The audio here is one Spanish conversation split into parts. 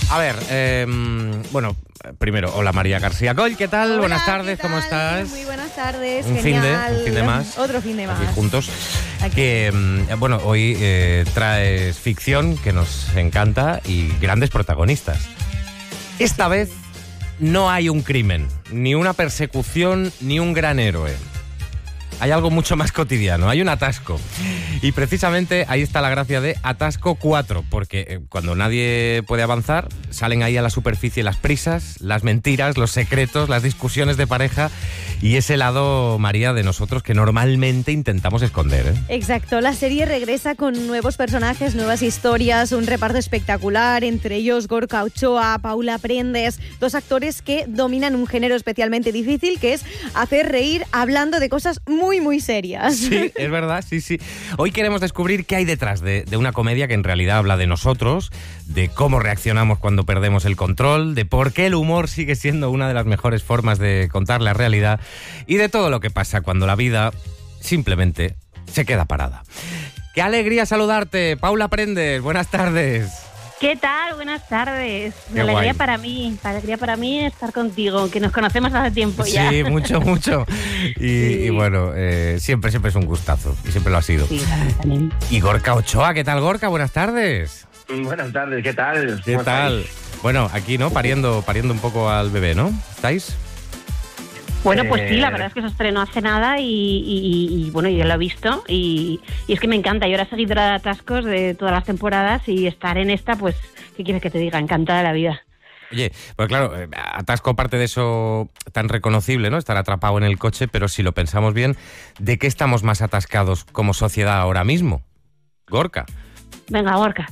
A ver, bueno, primero, hola María García Coll, ¿qué tal? Hola, buenas tardes, ¿qué tal? ¿cómo estás? Muy buenas tardes, un genial. fin de más. Otro fin de más. Aquí juntos. Aquí. Que, bueno, hoy traes ficción que nos encanta y grandes protagonistas. Esta vez no hay un crimen, ni una persecución, ni un gran héroe. Hay algo mucho más cotidiano, hay un atasco. Y precisamente ahí está la gracia de Atasco 4, porque cuando nadie puede avanzar, salen ahí a la superficie las prisas, las mentiras, los secretos, las discusiones de pareja y ese lado, María, de nosotros que normalmente intentamos esconder, ¿eh? Exacto, la serie regresa con nuevos personajes, nuevas historias, un reparto espectacular, entre ellos Gorka Ochoa, Paula Prendes, dos actores que dominan un género especialmente difícil, que es hacer reír hablando de cosas muy serias. Sí, es verdad, sí. Hoy queremos descubrir qué hay detrás de una comedia que en realidad habla de nosotros, de cómo reaccionamos cuando perdemos el control, de por qué el humor sigue siendo una de las mejores formas de contar la realidad y de todo lo que pasa cuando la vida simplemente se queda parada. ¡Qué alegría saludarte, Paula Prendes! Buenas tardes. ¿Qué tal? Buenas tardes. Qué alegría guay. para mí estar contigo, que nos conocemos hace tiempo ya. Sí, mucho. Y bueno, siempre es un gustazo, y siempre lo ha sido. Sí, también. Y Gorka Ochoa, ¿qué tal, Gorka? Buenas tardes. Buenas tardes, ¿qué tal? ¿Qué tal? Bueno, aquí, ¿no? Pariendo un poco al bebé, ¿no? ¿Estáis? Bueno, pues sí, la verdad es que se estrenó hace nada y bueno, yo lo he visto y es que me encanta. Yo era seguidora de Atascos de todas las temporadas y estar en esta, pues, ¿qué quieres que te diga? Encantada de la vida. Oye, pues claro, Atasco parte de eso tan reconocible, ¿no? Estar atrapado en el coche, pero si lo pensamos bien, ¿de qué estamos más atascados como sociedad ahora mismo? Gorka. Venga, Gorka.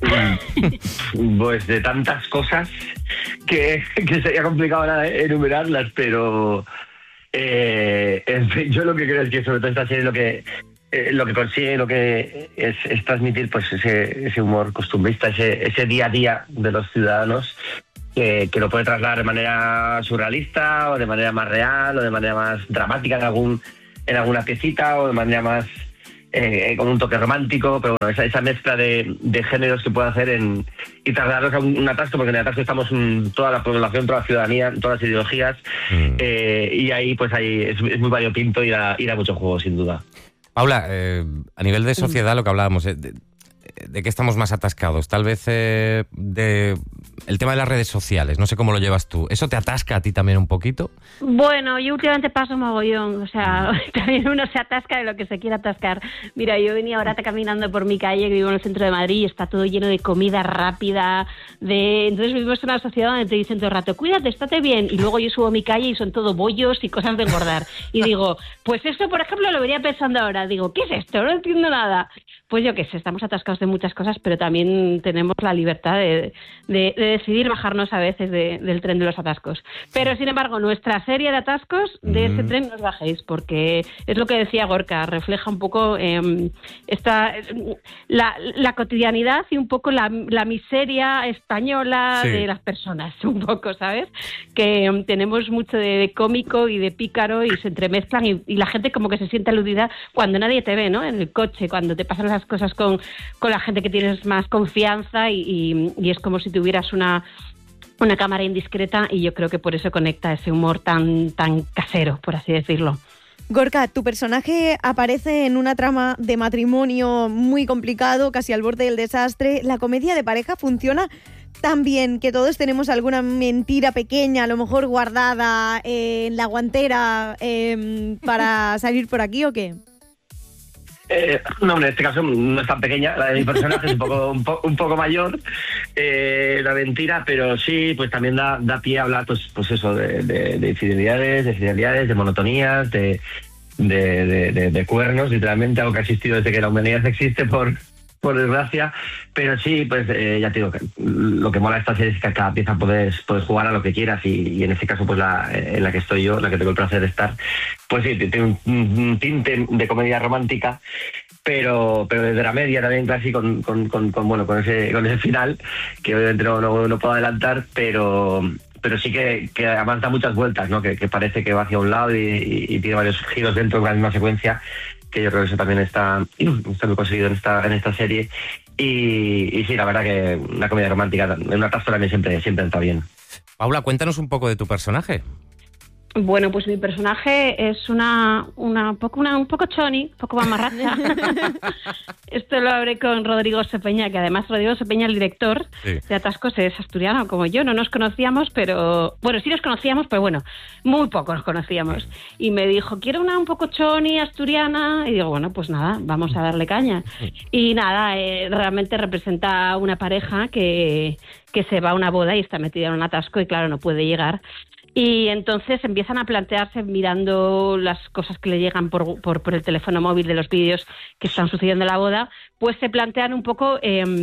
Pues de tantas cosas que sería complicado ahora enumerarlas, pero en fin, yo lo que creo es que sobre todo esta serie lo que consigue, lo que es transmitir pues ese humor costumbrista, ese día a día de los ciudadanos que lo puede trasladar de manera surrealista o de manera más real o de manera más dramática en alguna piecita o de manera más con un toque romántico, pero bueno, esa mezcla de géneros que puede hacer y trasladarlos a un atasco, porque en el atasco estamos toda la población, toda la ciudadanía, todas las ideologías, y ahí pues es muy variopinto y da mucho juego, sin duda. Paula, a nivel de sociedad, lo que hablábamos, ¿de qué estamos más atascados? Tal vez de el tema de las redes sociales, no sé cómo lo llevas tú. ¿Eso te atasca a ti también un poquito? Bueno, yo últimamente paso mogollón, o sea, también uno se atasca de lo que se quiera atascar. Mira, yo venía ahora caminando por mi calle, que vivo en el centro de Madrid, y está todo lleno de comida rápida, entonces vivimos en una sociedad donde te dicen todo el rato, cuídate, estate bien, y luego yo subo a mi calle y son todo bollos y cosas de engordar. Y digo, pues esto, por ejemplo, lo venía pensando ahora, digo, ¿qué es esto? No entiendo nada. Pues yo qué sé, estamos atascados de muchas cosas, pero también tenemos la libertad de decidir bajarnos a veces del tren de los atascos. Pero, sin embargo, nuestra serie de atascos, de ese tren no os bajéis, porque es lo que decía Gorka, refleja un poco la cotidianidad y un poco la miseria española de las personas, un poco, ¿sabes? Que tenemos mucho de cómico y de pícaro y se entremezclan y la gente como que se siente aludida cuando nadie te ve, ¿no? En el coche, cuando te pasan las cosas con la gente que tienes más confianza y es como si tuvieras una cámara indiscreta y yo creo que por eso conecta ese humor tan casero, por así decirlo. Gorka, tu personaje aparece en una trama de matrimonio muy complicado, casi al borde del desastre. ¿La comedia de pareja funciona tan bien que todos tenemos alguna mentira pequeña, a lo mejor guardada en la guantera para salir por aquí o qué? No, en este caso no es tan pequeña, la de mi personaje es un poco mayor, la mentira, pero sí, pues también da pie a hablar, pues eso, de infidelidades, de monotonías, de cuernos, literalmente, algo que ha existido desde que la humanidad existe, por desgracia, pero sí, pues ya te digo, que lo que mola de esta serie es que a cada pieza puedes jugar a lo que quieras y en este caso, pues en la que estoy yo, la que tengo el placer de estar, pues sí, tiene un tinte de comedia romántica, pero desde la media también casi con ese final, que obviamente no puedo adelantar, pero sí que además da muchas vueltas, ¿no? Que parece que va hacia un lado y tiene varios giros dentro de la misma secuencia, que yo creo que eso también está muy conseguido en esta serie Y sí, la verdad que una comedia romántica, un atasco también siempre está bien. Paula, cuéntanos un poco de tu personaje. Bueno, pues mi personaje es un poco choni, un poco mamarracha. Esto lo hablé con Rodrigo Sepeña, que además Rodrigo Sepeña, el director de Atascos, es asturiano como yo. No nos conocíamos, pero... Bueno, sí nos conocíamos, pero bueno, muy poco nos conocíamos. Y me dijo, quiero una un poco choni, asturiana. Y digo, bueno, pues nada, vamos a darle caña. Y nada, realmente representa una pareja que se va a una boda y está metida en un atasco y claro, no puede llegar. Y entonces empiezan a plantearse, mirando las cosas que le llegan por el teléfono móvil de los vídeos que están sucediendo en la boda, pues se plantean un poco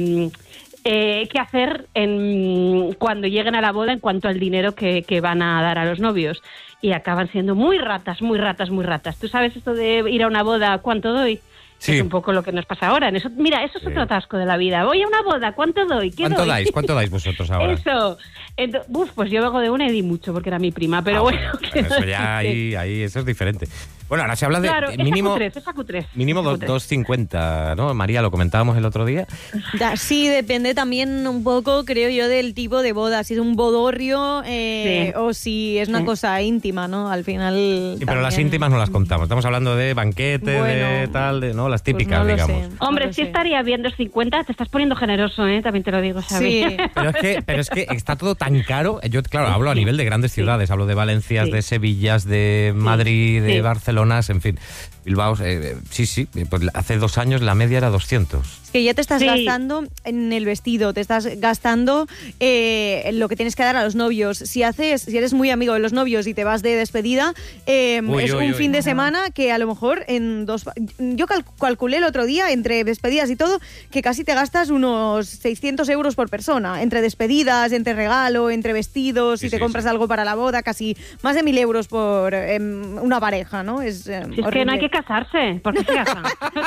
qué hacer cuando lleguen a la boda en cuanto al dinero que van a dar a los novios. Y acaban siendo muy ratas. ¿Tú sabes esto de ir a una boda, cuánto doy? Sí. Es un poco lo que nos pasa ahora. Eso es otro atasco de la vida. Voy a una boda, ¿cuánto doy? ¿Cuánto dais vosotros ahora? Eso. Pues yo vengo de una y di mucho porque era mi prima, pero bueno. Eso ya ahí eso es diferente. Bueno, ahora se habla de mínimo esa Q3. Mínimo 2,50, ¿no? María, lo comentábamos el otro día. Sí, depende también un poco, creo yo, del tipo de boda. Si es un bodorrio o si es una cosa íntima, ¿no? Al final... Sí, también... pero las íntimas no las contamos. Estamos hablando de banquete, de tal, ¿no? Las típicas, pues no digamos. Hombre, sí estaría bien 2,50. Te estás poniendo generoso, ¿eh? También te lo digo, Xavi. Sí. Pero es que está todo tan caro. Yo, claro, hablo a nivel de grandes ciudades. Hablo de Valencia, de Sevillas, de Madrid, de Barcelona, en fin, Bilbao, sí, pues hace 2 años la media era 200. Es que ya te estás gastando en el vestido, te estás gastando lo que tienes que dar a los novios. Si eres muy amigo de los novios y te vas de despedida, un fin de semana que a lo mejor yo calculé el otro día, entre despedidas y todo, que casi te gastas unos 600 euros por persona, entre despedidas, entre regalo, entre vestidos, si te compras algo para la boda, casi más de 1.000 euros por una pareja, ¿no? Es que no hay que casarse. ¿Por qué se casan?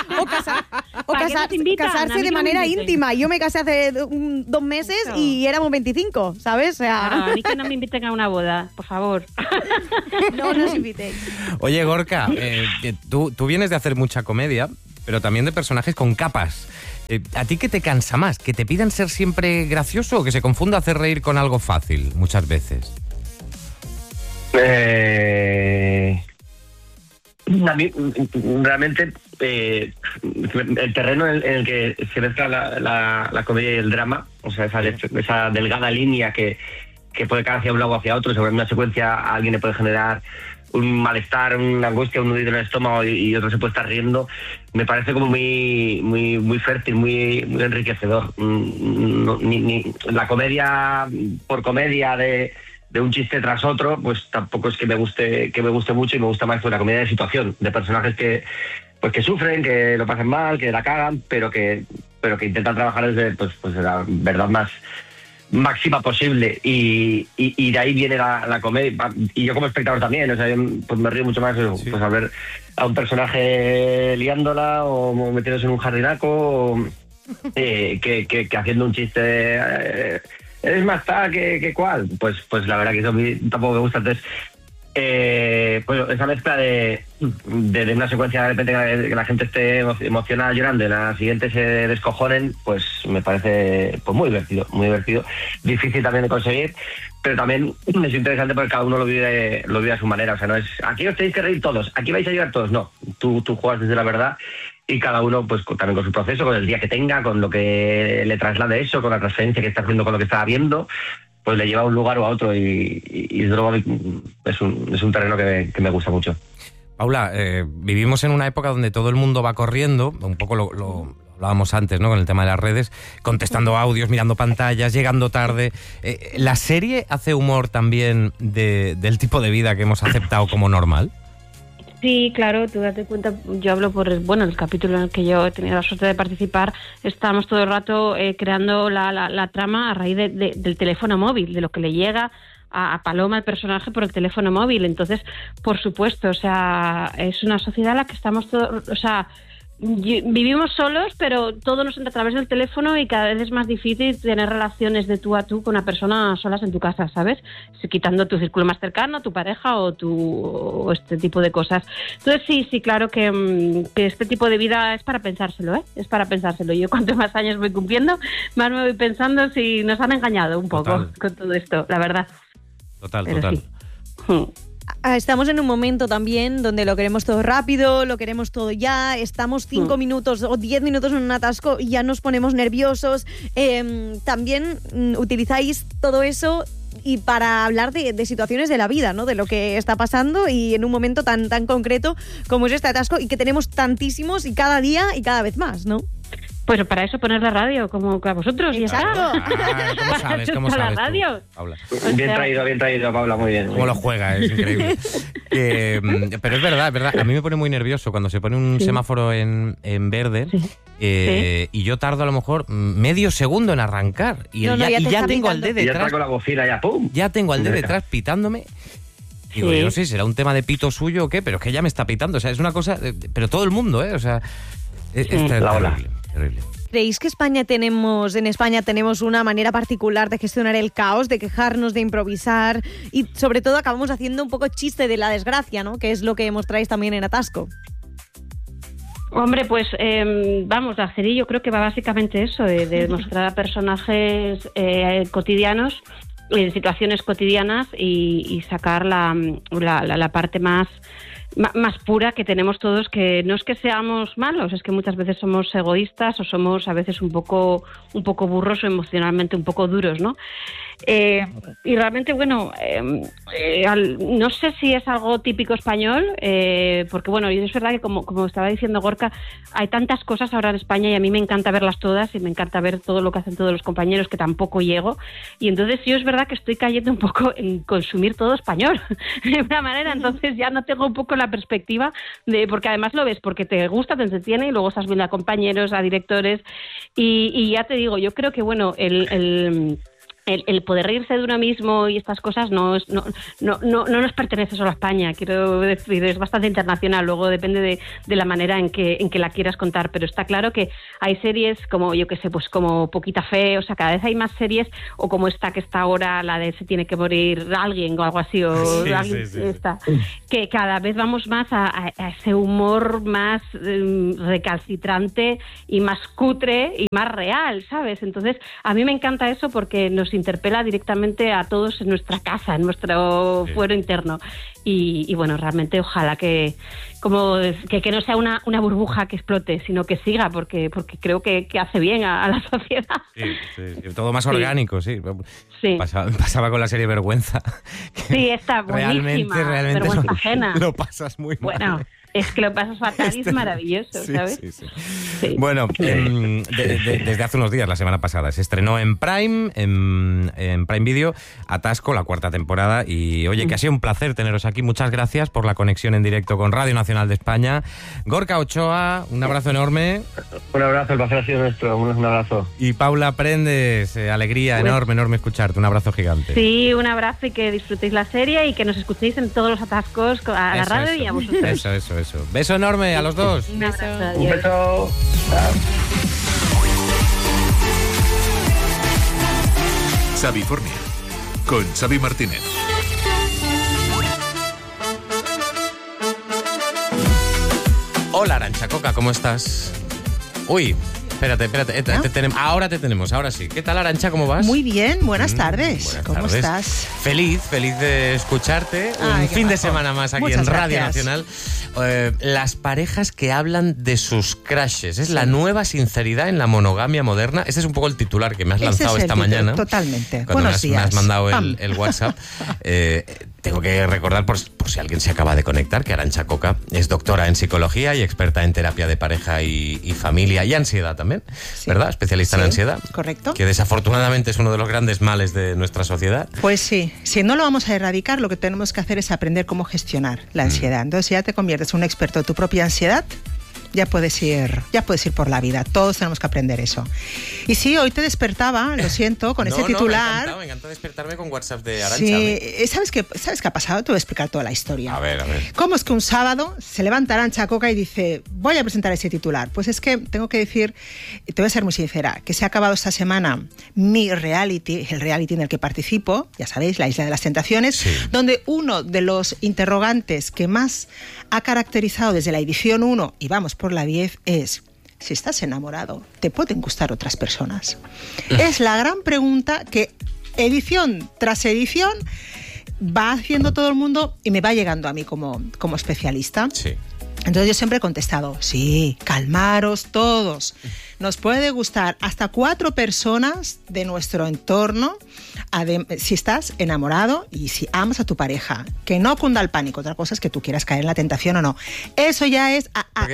Casarse de manera íntima. Yo me casé hace 2 meses y éramos 25, ¿sabes? O sea... Claro, a mí que no me inviten a una boda, por favor. No nos invitéis. Oye, Gorka, tú vienes de hacer mucha comedia, pero también de personajes con capas. ¿A ti qué te cansa más? ¿Que te pidan ser siempre gracioso o que se confunda hacer reír con algo fácil muchas veces? A mí, realmente, el terreno en el que se mezcla la comedia y el drama, o sea, esa delgada línea que puede caer hacia un lado o hacia otro, sobre una secuencia a alguien le puede generar un malestar, una angustia, un nudo en el estómago y otro se puede estar riendo, me parece como muy fértil, muy enriquecedor. La comedia por comedia de un chiste tras otro, pues tampoco es que me guste mucho, y me gusta más la comedia de situación, de personajes que sufren, que lo pasan mal, que la cagan, pero que intentan trabajar desde pues la verdad más máxima posible, y de ahí viene la comedia. Y yo como espectador también, o sea, pues me río mucho más pues al ver a un personaje liándola o metiéndose en un jardinaco que haciendo un chiste eres más tal que cual, pues la verdad que eso a mí tampoco me gusta. Entonces pues esa mezcla de una secuencia de repente que la gente esté emocionada llorando y la siguiente se descojonen, pues me parece pues muy divertido, difícil también de conseguir, pero también es interesante porque cada uno lo vive a su manera. O sea, no es aquí os tenéis que reír todos, aquí vais a llorar todos, no, tú juegas desde la verdad, y cada uno pues también con su proceso, con el día que tenga, con lo que le traslade eso, con la transferencia que está haciendo con lo que está viendo, pues le lleva a un lugar o a otro, y desde luego es un terreno que me gusta mucho. Paula, vivimos en una época donde todo el mundo va corriendo, un poco lo hablábamos antes, ¿no? Con el tema de las redes, contestando audios, mirando pantallas, llegando tarde. ¿La serie hace humor también del tipo de vida que hemos aceptado como normal? Sí, claro, tú date cuenta, yo hablo por el capítulo en el que yo he tenido la suerte de participar, estamos todo el rato creando la trama a raíz del teléfono móvil, de lo que le llega a Paloma, el personaje, por el teléfono móvil. Entonces, por supuesto, o sea, es una sociedad en la que estamos todos, o sea, Vivimos solos, pero todo nos entra a través del teléfono y cada vez es más difícil tener relaciones de tú a tú con una persona solas en tu casa, ¿sabes? Quitando tu círculo más cercano, tu pareja o este tipo de cosas. Entonces sí, claro que este tipo de vida es para pensárselo, ¿eh? Es para pensárselo. Yo cuanto más años voy cumpliendo, más me voy pensando si nos han engañado un poco con todo esto, la verdad. Total. Sí. Estamos en un momento también donde lo queremos todo rápido, lo queremos todo ya, estamos 5 minutos o 10 minutos en un atasco y ya nos ponemos nerviosos. También utilizáis todo eso y para hablar de situaciones de la vida, ¿no? De lo que está pasando y en un momento tan concreto como es este atasco y que tenemos tantísimos y cada día y cada vez más, ¿no? Pues para eso poner la radio, como a vosotros, y ya está. ¿Cómo sabes la radio? Paula? Bien traído, Paula, muy bien. Cómo lo juega, es increíble. Pero es verdad. A mí me pone muy nervioso cuando se pone un semáforo en verde y yo tardo a lo mejor medio segundo en arrancar. Y ya tengo al D detrás. Ya con la bocina, ya ¡pum! Ya tengo al D detrás pitándome. Digo, yo no sé si será un tema de pito suyo o qué, pero es que ya me está pitando. O sea, es una cosa... Pero todo el mundo, ¿eh? O sea, es terrible. ¿Creéis que en España tenemos una manera particular de gestionar el caos, de quejarnos, de improvisar y sobre todo acabamos haciendo un poco chiste de la desgracia, ¿no? Que es lo que mostráis también en Atasco. Hombre, pues la serie yo creo que va básicamente eso, de mostrar a personajes cotidianos, en situaciones cotidianas y sacar la parte más pura que tenemos todos, que no es que seamos malos, es que muchas veces somos egoístas o somos a veces un poco burros o emocionalmente un poco duros, ¿no? Y realmente, bueno, no sé si es algo típico español, porque bueno, es verdad que como estaba diciendo Gorka, hay tantas cosas ahora en España y a mí me encanta verlas todas y me encanta ver todo lo que hacen todos los compañeros, que tampoco llego, y entonces yo es verdad que estoy cayendo un poco en consumir todo español de una manera, entonces ya no tengo un poco la perspectiva porque además lo ves porque te gusta, te entretiene y luego estás viendo a compañeros, a directores y ya te digo, yo creo que bueno, el poder reírse de uno mismo y estas cosas no nos pertenece solo a España, quiero decir, es bastante internacional, luego depende de la manera en que la quieras contar, pero está claro que hay series como, yo qué sé, pues como Poquita Fe, o sea, cada vez hay más series, o como esta que está ahora, la de Se tiene que morir alguien o algo así, o que cada vez vamos más a ese humor más recalcitrante y más cutre y más real, ¿sabes? Entonces, a mí me encanta eso porque nos interpela directamente a todos en nuestra casa, en nuestro fuero interno. Y bueno, realmente ojalá que no sea una burbuja que explote, sino que siga, porque creo que hace bien a la sociedad. Sí, todo más orgánico, sí. Pasaba con la serie Vergüenza. Sí, está buenísima. Realmente Vergüenza ajena. Lo pasas muy mal. Bueno, es que lo pasas fatal y es maravilloso, ¿sabes? Sí. Bueno, desde hace unos días, la semana pasada, se estrenó en Prime Video, Atasco, la 4ª temporada. Y oye, que ha sido un placer teneros aquí. Muchas gracias por la conexión en directo con Radio Nacional de España. Gorka Ochoa, un abrazo enorme. Un abrazo, el placer ha sido nuestro. Un abrazo. Y Paula Prendes, alegría enorme escucharte. Un abrazo gigante. Sí, un abrazo y que disfrutéis la serie y que nos escuchéis en todos los atascos a la radio y a vosotros. Eso. Beso enorme a los dos. Un abrazo. Un beso. Xavifornia, con Xavi Martínez. Hola, Arantxa Coca, ¿cómo estás? Uy, espérate. Ahora te tenemos, ahora sí. ¿Qué tal, Arantxa? ¿Cómo vas? Muy bien, buenas tardes. ¿Cómo estás? Feliz de escucharte. Un fin de semana más aquí en Radio Nacional. Las parejas que hablan de sus crushes. Es la nueva sinceridad en la monogamia moderna. Este es un poco el titular que me has lanzado esta mañana. Totalmente. Cuando me has mandado el WhatsApp. Tengo que recordar, por si alguien se acaba de conectar, que Arantxa Coca es doctora en psicología y experta en terapia de pareja y familia y ansiedad también, ¿verdad? Especialista en ansiedad. Correcto. Que desafortunadamente es uno de los grandes males de nuestra sociedad. Pues sí, si no lo vamos a erradicar, lo que tenemos que hacer es aprender cómo gestionar la ansiedad. Entonces, si ya te conviertes en un experto de tu propia ansiedad, ya puedes ir por la vida. Todos tenemos que aprender eso. Y sí, hoy te despertaba, lo siento, con ese titular. Me encanta despertarme con WhatsApp de Arantxa. Sí, ¿sabes qué ha pasado? Te voy a explicar toda la historia. A ver. ¿Cómo es que un sábado se levanta Arantxa Coca y dice, voy a presentar ese titular? Pues es que tengo que decir, te voy a ser muy sincera, que se ha acabado esta semana mi reality, el reality en el que participo, ya sabéis, la Isla de las Tentaciones, sí, donde uno de los interrogantes que más ha caracterizado desde la edición 1 y vamos por la 10 es: si estás enamorado, ¿te pueden gustar otras personas? Es la gran pregunta que edición tras edición va haciendo todo el mundo y me va llegando a mí como especialista. Sí. Entonces yo siempre he contestado, sí, calmaros todos. Nos puede gustar hasta 4 personas de nuestro entorno si estás enamorado y si amas a tu pareja. Que no cunda el pánico. Otra cosa es que tú quieras caer en la tentación o no. Eso ya es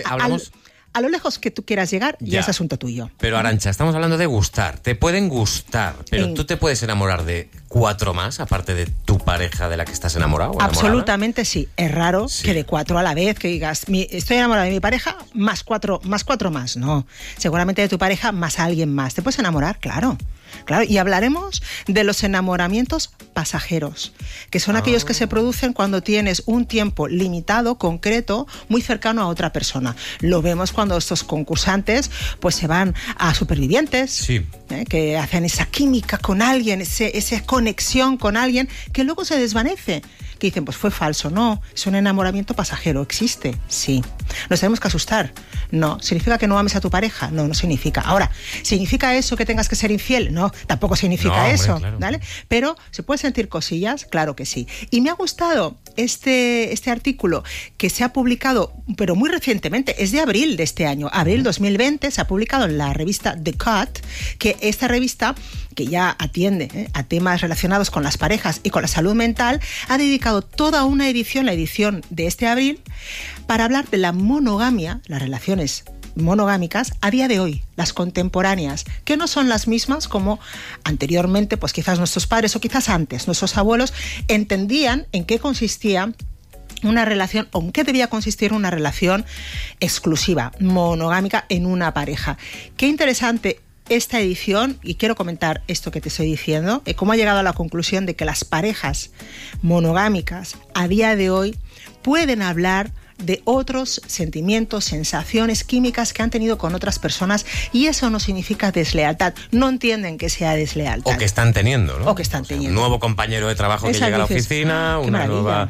a lo lejos que tú quieras llegar, ya es asunto tuyo. Pero Arantxa, estamos hablando de gustar. Te pueden gustar, pero tú te puedes enamorar de 4 más, aparte de tu pareja de la que estás enamorado o enamorada. Absolutamente sí. Es raro que de 4 a la vez, que digas, estoy enamorada de mi pareja, más 4 más. No. Seguramente de tu pareja más a alguien más. ¿Te puedes enamorar? Claro. Y hablaremos de los enamoramientos pasajeros, que son aquellos que se producen cuando tienes un tiempo limitado, concreto, muy cercano a otra persona. Lo vemos cuando estos concursantes pues se van a Supervivientes, sí, que hacen esa química con alguien, esa conexión con alguien que luego se desvanece. Que dicen, pues fue falso. No, es un enamoramiento pasajero. ¿Existe? Sí. ¿Nos tenemos que asustar? No. ¿Significa que no ames a tu pareja? No, no significa. Ahora, ¿significa eso que tengas que ser infiel? No, tampoco significa eso. Claro. ¿Vale? Pero, ¿se pueden sentir cosillas? Claro que sí. Y me ha gustado este artículo que se ha publicado, pero muy recientemente, es de abril de este año, abril 2020, se ha publicado en la revista The Cut, que esta revista, que ya atiende a temas relacionados con las parejas y con la salud mental, ha dedicado toda una edición, la edición de este abril, para hablar de la monogamia, las relaciones monogámicas a día de hoy, las contemporáneas, que no son las mismas como anteriormente, pues quizás nuestros padres o quizás antes, nuestros abuelos entendían en qué consistía una relación, o en qué debía consistir una relación exclusiva, monogámica en una pareja. Qué interesante esta edición, y quiero comentar esto que te estoy diciendo, cómo ha llegado a la conclusión de que las parejas monogámicas a día de hoy pueden hablar de otros sentimientos, sensaciones químicas que han tenido con otras personas, y eso no significa deslealtad. No entienden que sea deslealtad. O que están teniendo, ¿no? O que están teniendo. Un nuevo compañero de trabajo que llega a la oficina, una nueva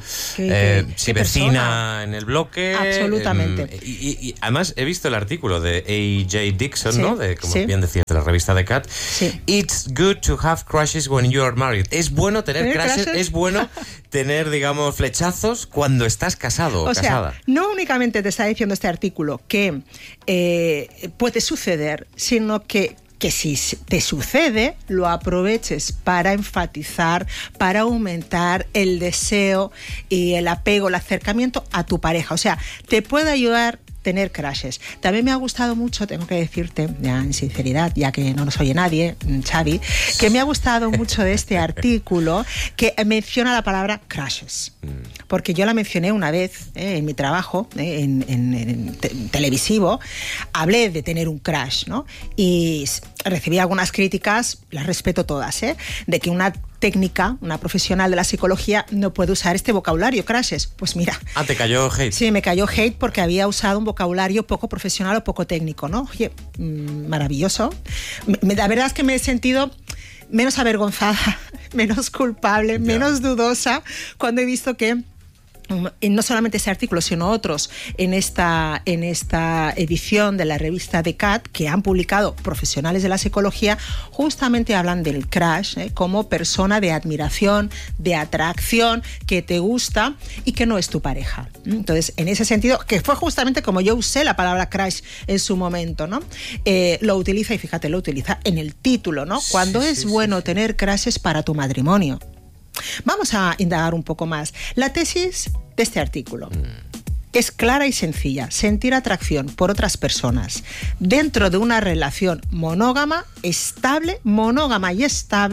vecina en el bloque. Absolutamente. Y además he visto el artículo de A.J. Dixon, sí, ¿no? Como bien decías, de la revista The Cut. Sí. It's good to have crushes when you are married. Es bueno tener crushes, es bueno tener, digamos, flechazos cuando estás casado o casada. Sea, no únicamente te está diciendo este artículo que puede suceder, sino que si te sucede, lo aproveches para enfatizar, para aumentar el deseo y el apego, el acercamiento a tu pareja. O sea, te puede ayudar tener crushes. También me ha gustado mucho, tengo que decirte, ya en sinceridad, ya que no nos oye nadie, Xavi, que me ha gustado mucho de este artículo que menciona la palabra crushes. Porque yo la mencioné una vez en mi trabajo, en televisivo, hablé de tener un crush, ¿no? Y recibí algunas críticas, las respeto todas, de que una técnica, una profesional de la psicología no puede usar este vocabulario, crushes. Pues mira. ¿Te cayó hate? Sí, me cayó hate porque había usado un vocabulario poco profesional o poco técnico, ¿no? Oye, maravilloso. La verdad es que me he sentido menos avergonzada, menos culpable, menos dudosa cuando he visto que no solamente ese artículo, sino otros en esta edición de la revista The Cut que han publicado profesionales de la psicología, justamente hablan del crush como persona de admiración, de atracción, que te gusta y que no es tu pareja. Entonces, en ese sentido, que fue justamente como yo usé la palabra crush en su momento, ¿no? Lo utiliza, y fíjate, lo utiliza en el título, ¿no? Cuando es bueno tener crushes para tu matrimonio. Vamos a indagar un poco más. La tesis de este artículo es clara y sencilla: sentir atracción por otras personas dentro de una relación monógama y estable,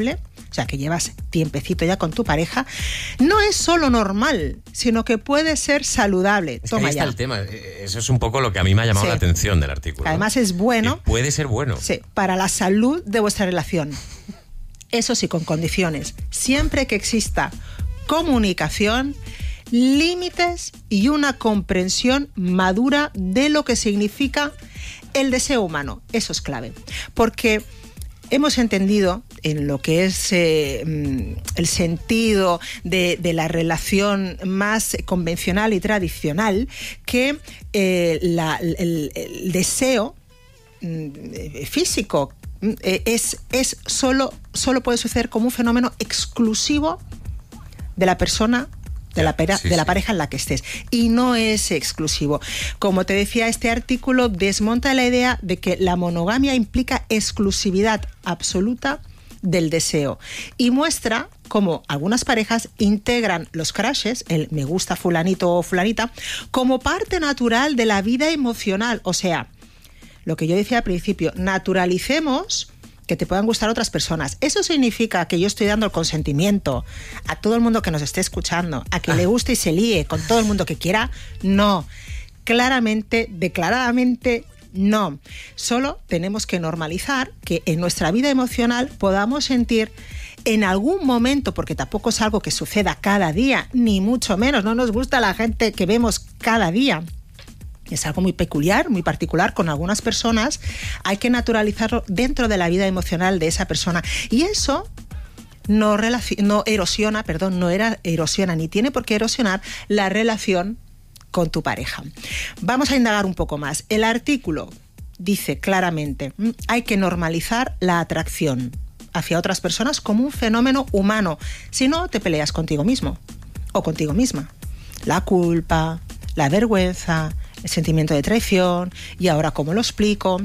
o sea, que llevas tiempecito ya con tu pareja, no es solo normal, sino que puede ser saludable. Es Toma que ahí está ya. el tema. Eso es un poco lo que a mí me ha llamado la atención del artículo. Además es bueno. Que puede ser bueno. Sí, para la salud de vuestra relación. Eso sí, con condiciones. Siempre que exista comunicación, límites y una comprensión madura de lo que significa el deseo humano. Eso es clave. Porque hemos entendido en lo que es el sentido de la relación más convencional y tradicional que el deseo físico solo puede suceder como un fenómeno exclusivo de la persona, de la pareja en la que estés, y no es exclusivo. Como te decía, este artículo desmonta la idea de que la monogamia implica exclusividad absoluta del deseo y muestra cómo algunas parejas integran los crushes, el me gusta fulanito o fulanita, como parte natural de la vida emocional. O sea, lo que yo decía al principio, naturalicemos que te puedan gustar otras personas. ¿Eso significa que yo estoy dando el consentimiento a todo el mundo que nos esté escuchando, a que le guste y se líe con todo el mundo que quiera? No. Claramente, declaradamente, no. Solo tenemos que normalizar que en nuestra vida emocional podamos sentir en algún momento, porque tampoco es algo que suceda cada día, ni mucho menos, no nos gusta la gente que vemos cada día. Es algo muy peculiar, muy particular con algunas personas. Hay que naturalizarlo dentro de la vida emocional de esa persona. Y eso no erosiona ni tiene por qué erosionar la relación con tu pareja. Vamos a indagar un poco más. El artículo dice claramente, hay que normalizar la atracción hacia otras personas como un fenómeno humano. Si no, te peleas contigo mismo o contigo misma. La culpa, la vergüenza, el sentimiento de traición. Y ahora, ¿cómo lo explico?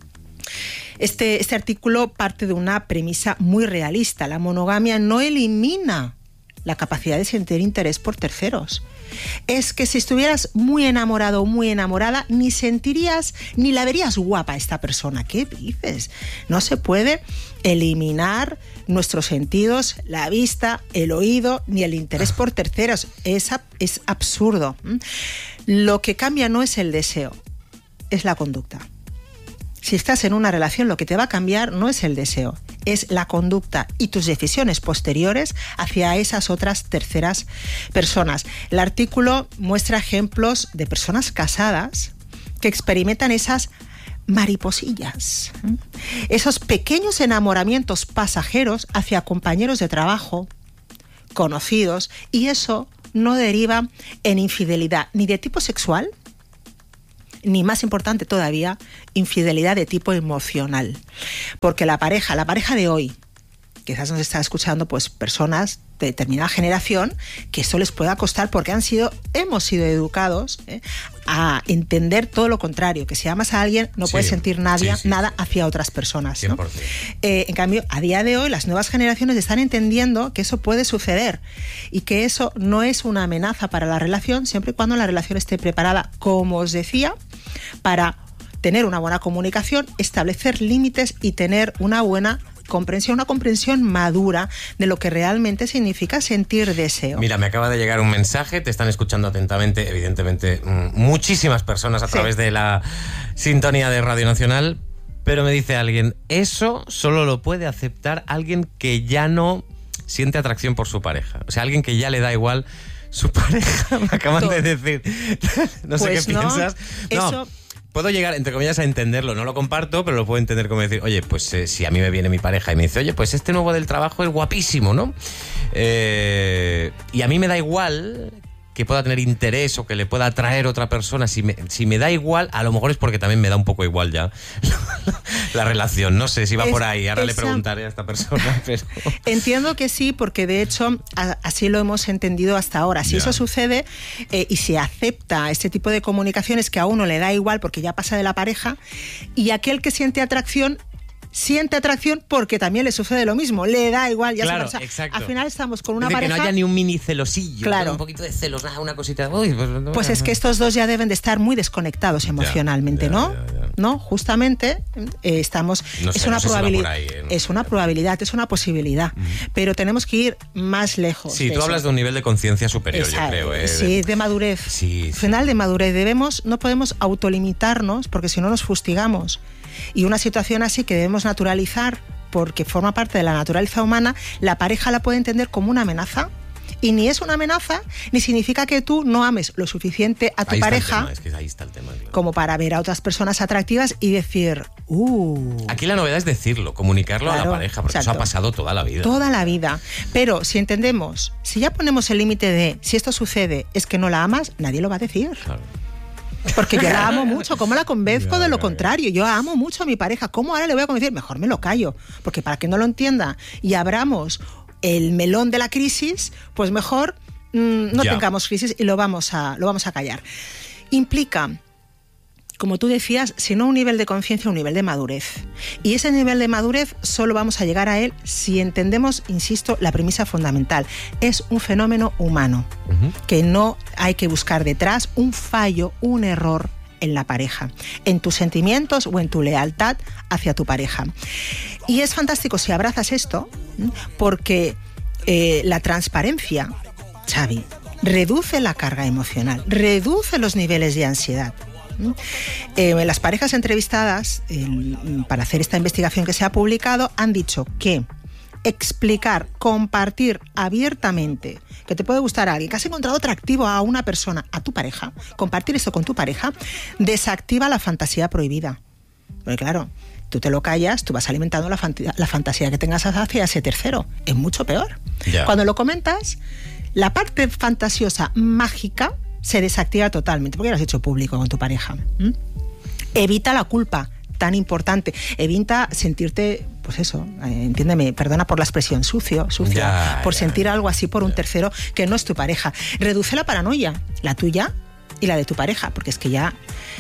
Este artículo parte de una premisa muy realista. La monogamia no elimina la capacidad de sentir interés por terceros. Es que si estuvieras muy enamorado o muy enamorada, ni sentirías, ni la verías guapa a esta persona. ¿Qué dices? No se puede eliminar nuestros sentidos, la vista, el oído, ni el interés por terceros. Es absurdo. Lo que cambia no es el deseo, es la conducta. Si estás en una relación, lo que te va a cambiar no es el deseo, es la conducta y tus decisiones posteriores hacia esas otras terceras personas. El artículo muestra ejemplos de personas casadas que experimentan esas mariposillas, esos pequeños enamoramientos pasajeros hacia compañeros de trabajo, conocidos, y eso no deriva en infidelidad ni de tipo sexual, ni más importante todavía, infidelidad de tipo emocional. Porque la pareja de hoy, quizás nos está escuchando pues personas de determinada generación, que esto les pueda costar porque hemos sido educados a entender todo lo contrario, que si amas a alguien no puedes sentir nada hacia otras personas, ¿no? En cambio, a día de hoy las nuevas generaciones están entendiendo que eso puede suceder y que eso no es una amenaza para la relación, siempre y cuando la relación esté preparada, como os decía, para tener una buena comunicación, establecer límites y tener una buena comprensión, una comprensión madura de lo que realmente significa sentir deseo. Mira, me acaba de llegar un mensaje, te están escuchando atentamente, evidentemente, muchísimas personas a través de la sintonía de Radio Nacional, pero me dice alguien, eso solo lo puede aceptar alguien que ya no siente atracción por su pareja. O sea, alguien que ya le da igual su pareja, me acaban de decir. No sé qué piensas. No. Puedo llegar, entre comillas, a entenderlo. No lo comparto, pero lo puedo entender como decir, oye, pues si a mí me viene mi pareja y me dice, oye, pues este nuevo del trabajo es guapísimo, ¿no? Y a mí me da igual que pueda tener interés o que le pueda atraer otra persona. Si me da igual, a lo mejor es porque también me da un poco igual ya la relación. No sé si va por ahí. Ahora le preguntaré a esta persona. Pero... Entiendo que sí, porque de hecho así lo hemos entendido hasta ahora. Si eso sucede y se acepta este tipo de comunicaciones que a uno le da igual porque ya pasa de la pareja, y aquel que siente atracción porque también le sucede lo mismo, le da igual, ya claro, exacto. Al final estamos con una dice pareja que no haya ni un mini celosillo, claro, un poquito de celos, una cosita. Pues es que estos dos ya deben de estar muy desconectados emocionalmente, ¿no? ¿no? Justamente estamos... No sé, es una no sé si va probabilidad, por ahí, ¿eh? es una probabilidad, es una posibilidad, pero tenemos que ir más lejos. Sí, de tú eso. hablas de un nivel de conciencia superior, yo creo. Sí, de madurez. Sí. Final de madurez. No podemos autolimitarnos, porque si no nos fustigamos. Y una situación así que debemos naturalizar, porque forma parte de la naturaleza humana, la pareja la puede entender como una amenaza. Y ni es una amenaza, ni significa que tú no ames lo suficiente a tu pareja Es que ahí está el tema, claro. como para ver a otras personas atractivas y decir, Aquí la novedad es decirlo, comunicarlo a la Claro, pareja, porque exacto. eso ha pasado toda la vida. toda la vida. Pero si entendemos, si ya ponemos el límite de si esto sucede es que no la amas, nadie lo va a decir. Claro. Porque yo la amo mucho. ¿Cómo la convenzco de lo contrario? Yo amo mucho a mi pareja. ¿Cómo ahora le voy a convencer? Mejor me lo callo. Porque para que no lo entienda y abramos el melón de la crisis, pues mejor no Ya. tengamos crisis y lo vamos a callar. Implica, como tú decías, si no un nivel de conciencia, un nivel de madurez. Y ese nivel de madurez solo vamos a llegar a él si entendemos, insisto, la premisa fundamental. Es un fenómeno humano, que no hay que buscar detrás un fallo, un error en la pareja, en tus sentimientos o en tu lealtad hacia tu pareja. Y es fantástico si abrazas esto, porque la transparencia, Xavi, reduce la carga emocional, reduce los niveles de ansiedad. Las parejas entrevistadas para hacer esta investigación que se ha publicado han dicho que explicar, compartir abiertamente que te puede gustar a alguien, que has encontrado atractivo a una persona, a tu pareja, compartir esto con tu pareja, desactiva la fantasía prohibida. Porque claro, tú te lo callas, tú vas alimentando la fantasía que tengas hacia ese tercero. Es mucho peor. Ya. Cuando lo comentas, la parte fantasiosa, mágica, se desactiva totalmente, porque lo has hecho público con tu pareja. Evita la culpa, tan importante. Evita sentirte, pues eso, entiéndeme, perdona por la expresión, sucia, por sentir algo así por un tercero que no es tu pareja. Reduce la paranoia, la tuya y la de tu pareja, porque es que ya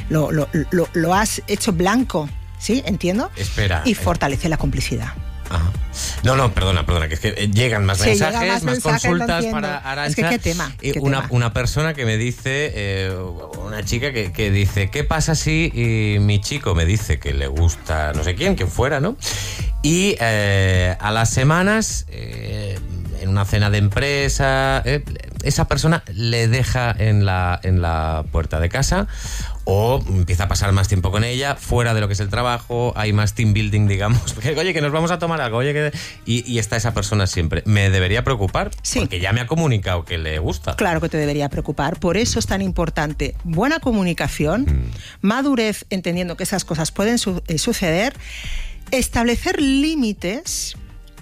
lo has hecho blanco, ¿sí? Entiendo. Espera. Y fortalece la complicidad. Ajá. No, perdona, que es que llegan más mensajes, llegan más consultas no para Arantxa. Es que qué tema. Una persona que me dice, una chica que dice, ¿qué pasa si mi chico me dice que le gusta no sé quién fuera, ¿no? Y a las semanas, en una cena de empresa, esa persona le deja en la puerta de casa, o empieza a pasar más tiempo con ella, fuera de lo que es el trabajo, hay más team building, digamos, porque, oye, que nos vamos a tomar algo, oye, y está esa persona siempre. ¿Me debería preocupar? Sí. Porque ya me ha comunicado que le gusta. Claro que te debería preocupar, por eso es tan importante buena comunicación, madurez, entendiendo que esas cosas pueden suceder, establecer límites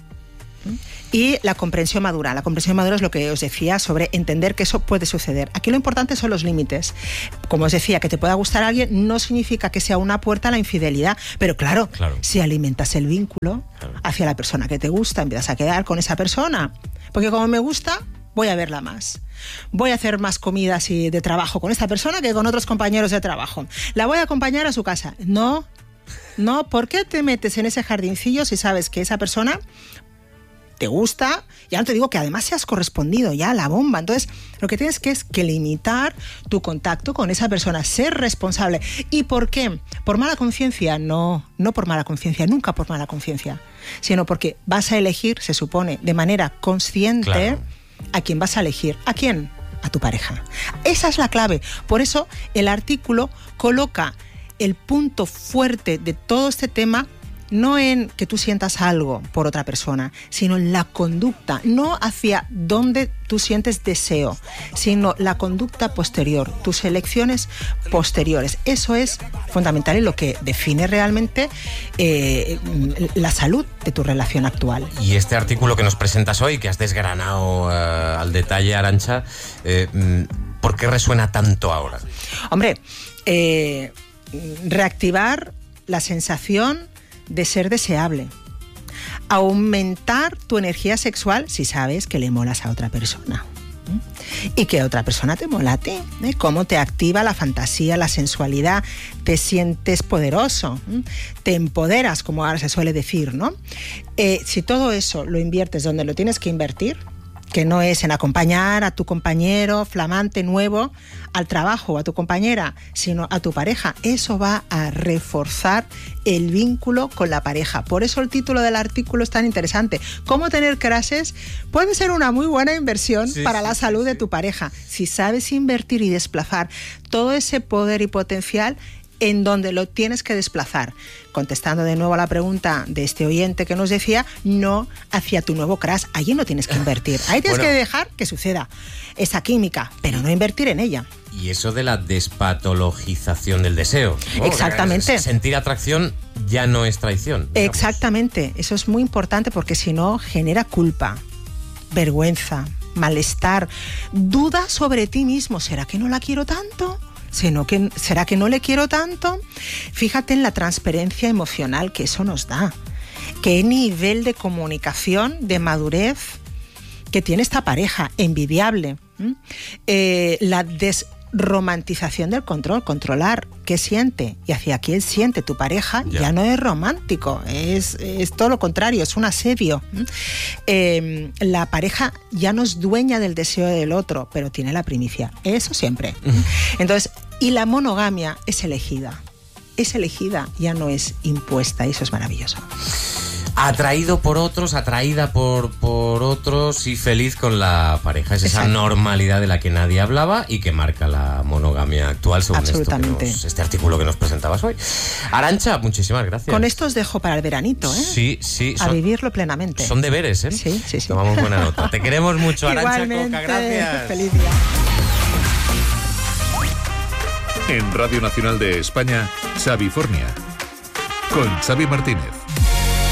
y la comprensión madura. La comprensión madura es lo que os decía sobre entender que eso puede suceder. Aquí lo importante son los límites. Como os decía, que te pueda gustar a alguien no significa que sea una puerta a la infidelidad, pero claro. Si alimentas el vínculo hacia la persona que te gusta, empiezas a quedar con esa persona, porque como me gusta, voy a verla más. Voy a hacer más comidas de trabajo con esta persona que con otros compañeros de trabajo. La voy a acompañar a su casa. No, ¿por qué te metes en ese jardincillo si sabes que esa persona te gusta? Ya no te digo que además seas correspondido, ya la bomba. Entonces, lo que tienes que es que limitar tu contacto con esa persona, ser responsable. ¿Y por qué? ¿Por mala conciencia? No por mala conciencia, nunca por mala conciencia, sino porque vas a elegir, se supone, de manera consciente a quién vas a elegir. ¿A quién? A tu pareja. Esa es la clave. Por eso el artículo coloca el punto fuerte de todo este tema no en que tú sientas algo por otra persona, sino en la conducta, no hacia donde tú sientes deseo, sino la conducta posterior, tus elecciones posteriores. Eso es fundamental y lo que define realmente la salud de tu relación actual. Y este artículo que nos presentas hoy, que has desgranado al detalle, Arantxa, ¿por qué resuena tanto ahora? Hombre, reactivar la sensación de ser deseable, aumentar tu energía sexual si sabes que le molas a otra persona y que otra persona te mola a ti, cómo te activa la fantasía, la sensualidad, te sientes poderoso, te empoderas, como ahora se suele decir, ¿no? Si todo eso lo inviertes donde lo tienes que invertir, que no es en acompañar a tu compañero flamante nuevo al trabajo, a tu compañera, sino a tu pareja. Eso va a reforzar el vínculo con la pareja. Por eso el título del artículo es tan interesante. ¿Cómo tener crushes? Puede ser una muy buena inversión para la salud de tu pareja. Si sabes invertir y desplazar todo ese poder y potencial en donde lo tienes que desplazar. Contestando de nuevo a la pregunta de este oyente que nos decía, no hacia tu nuevo crush. Allí no tienes que invertir. Ahí tienes que dejar que suceda esa química, pero no invertir en ella. Y eso de la despatologización del deseo, ¿no? Exactamente. Sentir atracción ya no es traición. Digamos. Exactamente. Eso es muy importante porque si no genera culpa, vergüenza, malestar, duda sobre ti mismo. ¿Será que no la quiero tanto? ¿Será que no le quiero tanto? Fíjate en la transparencia emocional que eso nos da. Qué nivel de comunicación, de madurez que tiene esta pareja, envidiable. La desromantización del control, controlar qué siente y hacia quién siente tu pareja, ya no es romántico, es todo lo contrario, es un asedio. La pareja ya no es dueña del deseo del otro, pero tiene la primicia, eso siempre. Entonces, y la monogamia es elegida, ya no es impuesta, y eso es maravilloso. Atraído por otros, atraída por otros y feliz con la pareja. Es esa normalidad de la que nadie hablaba y que marca la monogamia actual, según este artículo que nos presentabas hoy. Arantxa, muchísimas gracias. Con esto os dejo para el veranito, ¿eh? Sí. A vivirlo plenamente. Son deberes, ¿eh? Sí. Tomamos buena nota. Te queremos mucho, Arantxa Coca, gracias. Feliz día. En Radio Nacional de España, Xavi Fornia, con Xavi Martínez.